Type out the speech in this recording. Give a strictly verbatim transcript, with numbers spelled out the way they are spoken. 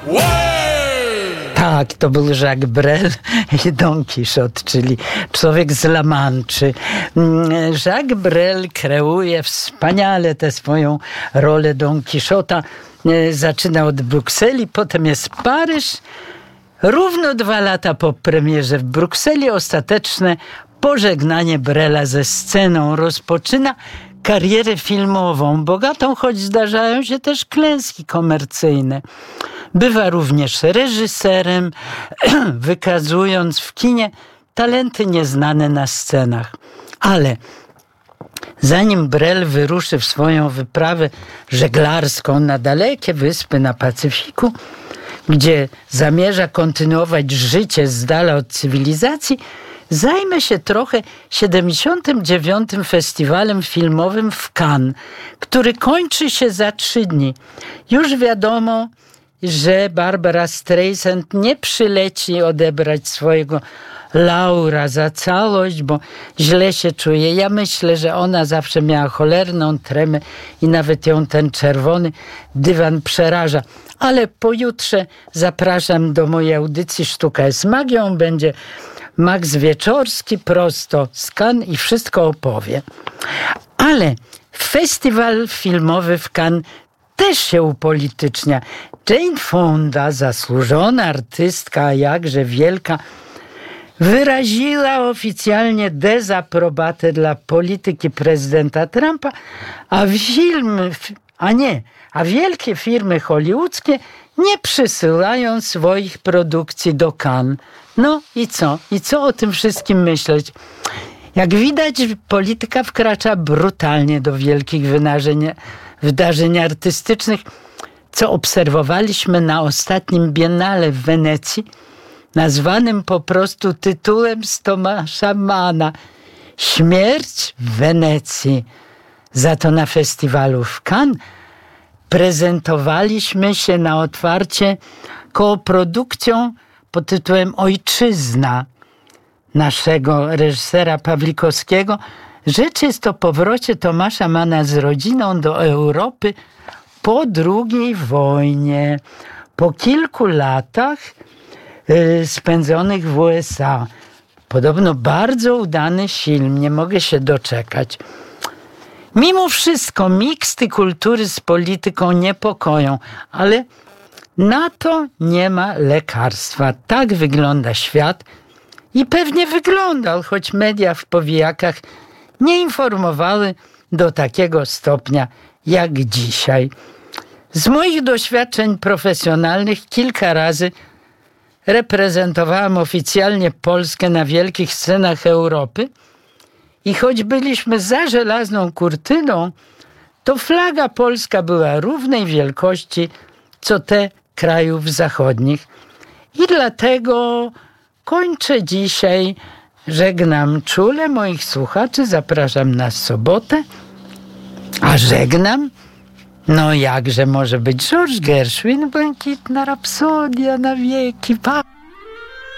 Tak, to był Jacques Brel i Don Quixote, czyli człowiek z La Manczy. Jacques Brel kreuje wspaniale tę swoją rolę Don Quixota. Zaczyna od Brukseli, potem jest Paryż. Równo dwa lata po premierze w Brukseli ostateczne pożegnanie Brela ze sceną. Rozpoczyna karierę filmową, bogatą, choć zdarzają się też klęski komercyjne. Bywa również reżyserem, wykazując w kinie talenty nieznane na scenach. Ale zanim Brel wyruszy w swoją wyprawę żeglarską na dalekie wyspy na Pacyfiku, gdzie zamierza kontynuować życie z dala od cywilizacji, zajmę się trochę siedemdziesiątym dziewiątym Festiwalem Filmowym w Cannes, który kończy się za trzy dni. Już wiadomo, że Barbara Streisand nie przyleci odebrać swojego laura za całość, bo źle się czuje. Ja myślę, że ona zawsze miała cholerną tremę i nawet ją ten czerwony dywan przeraża. Ale pojutrze zapraszam do mojej audycji Sztuka jest magią. Będzie Max Wieczorski prosto z Cannes i wszystko opowie. Ale festiwal filmowy w Cannes też się upolitycznia. Jane Fonda, zasłużona artystka, a jakże wielka, wyraziła oficjalnie dezaprobatę dla polityki prezydenta Trumpa, a filmy, a nie, a wielkie firmy hollywoodzkie nie przysyłają swoich produkcji do Cannes. No i co? I co o tym wszystkim myśleć? Jak widać, polityka wkracza brutalnie do wielkich wydarzeń, wydarzeń artystycznych, co obserwowaliśmy na ostatnim Biennale w Wenecji, nazwanym po prostu tytułem z Tomasza Manna Śmierć w Wenecji. Za to na festiwalu w Cannes prezentowaliśmy się na otwarcie koprodukcją pod tytułem Ojczyzna naszego reżysera Pawlikowskiego. Rzecz jest o powrocie Tomasza Manna z rodziną do Europy po drugiej wojnie, po kilku latach yy, spędzonych w U S A. Podobno bardzo udany film, nie mogę się doczekać. Mimo wszystko miksty kultury z polityką niepokoją, ale na to nie ma lekarstwa. Tak wygląda świat i pewnie wyglądał, choć media w powijakach nie informowały do takiego stopnia jak dzisiaj. Z moich doświadczeń profesjonalnych kilka razy reprezentowałem oficjalnie Polskę na wielkich scenach Europy i choć byliśmy za żelazną kurtyną, to flaga polska była równej wielkości co te krajów zachodnich. I dlatego kończę dzisiaj. Żegnam czule moich słuchaczy, zapraszam na sobotę, a żegnam, no jakże może być George Gershwin, Błękitna Rapsodia na wieki. Pa!